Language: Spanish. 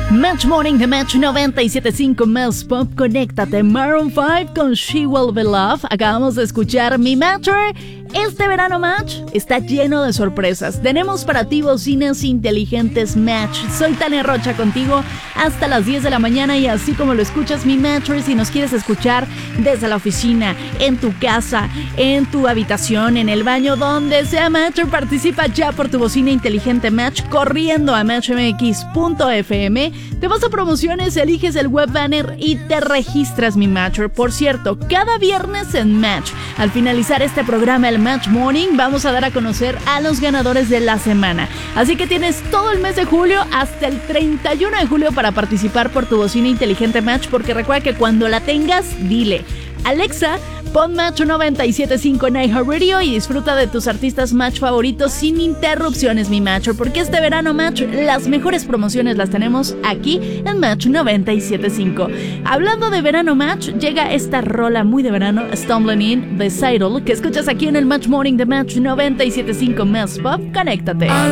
Match Morning de Match 97.5 Mel's Pop. Conéctate. Maroon 5 con She Will Be Loved. Acabamos de escuchar Mi Matcher. Este verano Match está lleno de sorpresas. Tenemos para ti bocinas inteligentes Match. Soy Tania Rocha contigo hasta las 10 de la mañana y así como lo escuchas, Mi Matcher, si nos quieres escuchar desde la oficina, en tu casa, en tu habitación, en el baño, donde sea Matcher, participa ya por tu bocina inteligente Match corriendo a matchmx.fm. Te vas a promociones, eliges el web banner y te registras, Mi Matcher. Por cierto, cada viernes en Match, al finalizar este programa, el Match Morning, vamos a dar a conocer a los ganadores de la semana. Así que tienes todo el mes de julio hasta el 31 de julio para participar por tu bocina inteligente Match, porque recuerda que cuando la tengas, dile: Alexa, pon Match 97.5 en iHeartRadio y disfruta de tus artistas Match favoritos sin interrupciones, Mi Matcher, porque este verano Match, las mejores promociones las tenemos aquí en Match 97.5. Hablando de verano Match, llega esta rola muy de verano, Stumbling In, de Seidel, que escuchas aquí en el Match Morning de Match 97.5 Mel's Pop. Conéctate.